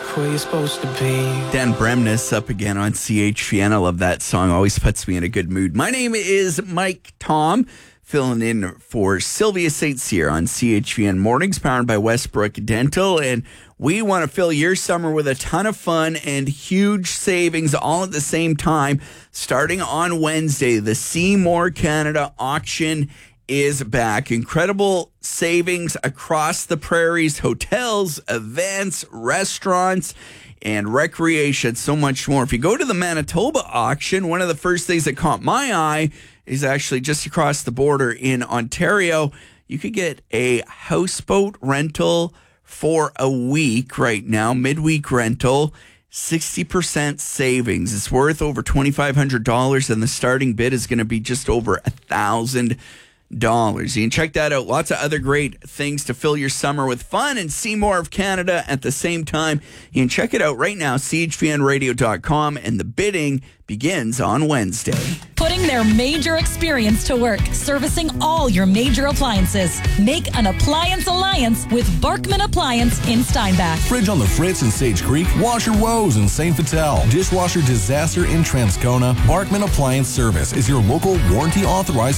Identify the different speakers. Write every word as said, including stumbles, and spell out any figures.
Speaker 1: where you're supposed to be.
Speaker 2: Dan Bremnes up again on C H V N. I love that song. Always puts me in a good mood. My name is Mike Tom, filling in for Sylvia Saint Cyr on C H V N Mornings, powered by Westbrook Dental. And we want to fill your summer with a ton of fun and huge savings all at the same time. Starting on Wednesday, the Seymour Canada auction is back. Incredible savings across the prairies, hotels, events, restaurants, and recreation, so much more. If you go to the Manitoba auction, one of the first things that caught my eye is actually just across the border in Ontario. You could get a houseboat rental for a week right now, midweek rental, sixty percent savings. It's worth over twenty-five hundred dollars, and the starting bid is going to be just over one thousand dollars. Dollars. You can check that out. Lots of other great things to fill your summer with fun and see more of Canada at the same time. You can check it out right now, C H V N radio dot com, and the bidding begins on Wednesday.
Speaker 3: Putting their major experience to work, servicing all your major appliances. Make an appliance alliance with Barkman Appliance in Steinbach.
Speaker 4: Fridge on the Fritz in Sage Creek, washer woes in Saint Vital, dishwasher disaster in Transcona. Barkman Appliance Service is your local warranty authorized